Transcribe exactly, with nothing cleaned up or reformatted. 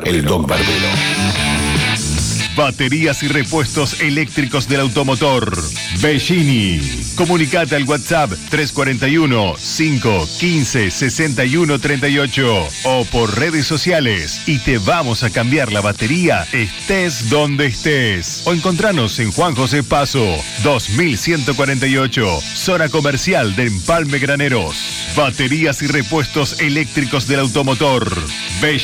El Doc Barbero. Baterías y repuestos eléctricos del automotor. Bellini. Comunicate al WhatsApp tres cuatro uno, cinco uno cinco, seis uno tres ocho o por redes sociales y te vamos a cambiar la batería estés donde estés. O encontranos en Juan José Paso, dos mil ciento cuarenta y ocho, zona comercial de Empalme Graneros. Baterías y repuestos eléctricos del automotor. Bellini.